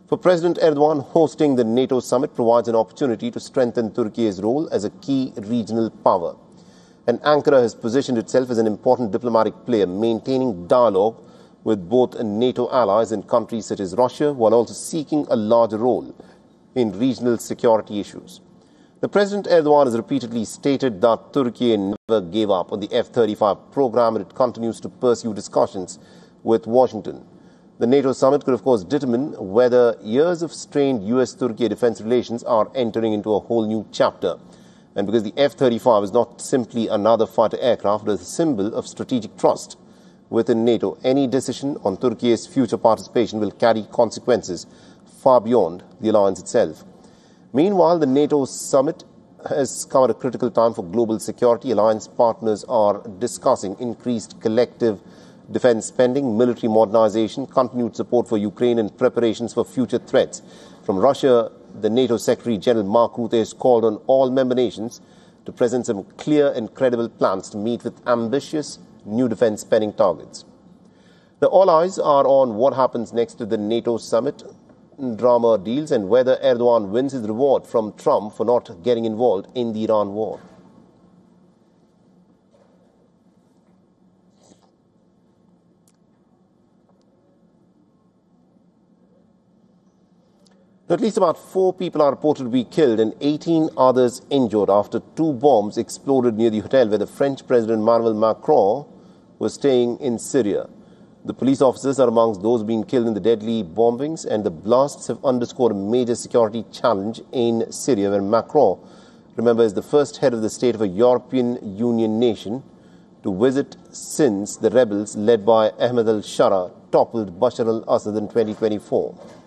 For President Erdogan, hosting the NATO summit provides an opportunity to strengthen Turkey's role as a key regional power. And Ankara has positioned itself as an important diplomatic player, maintaining dialogue with both NATO allies and countries such as Russia, while also seeking a larger role in regional security issues. The President Erdogan has repeatedly stated that Turkey never gave up on the F-35 program and it continues to pursue discussions with Washington. The NATO summit could, of course, determine whether years of strained US-Turkey defense relations are entering into a whole new chapter. And because the F-35 is not simply another fighter aircraft, but a symbol of strategic trust within NATO, any decision on Turkey's future participation will carry consequences far beyond the alliance itself. Meanwhile, the NATO summit has come at a critical time for global security. Alliance partners are discussing increased collective defense spending, military modernization, continued support for Ukraine, and preparations for future threats. From Russia, the NATO Secretary General Mark Rutte has called on all member nations to present some clear and credible plans to meet with ambitious new defense spending targets. All eyes are on what happens next to the NATO summit drama deals and whether Erdogan wins his reward from Trump for not getting involved in the Iran war. At least about 4 people are reported to be killed and 18 others injured after 2 bombs exploded near the hotel where the French President Emmanuel Macron was staying in Syria. The police officers are amongst those being killed in the deadly bombings, and the blasts have underscored a major security challenge in Syria, where Macron, remember, is the first head of the state of a European Union nation to visit since the rebels led by Ahmed al-Shara toppled Bashar al-Assad in 2024.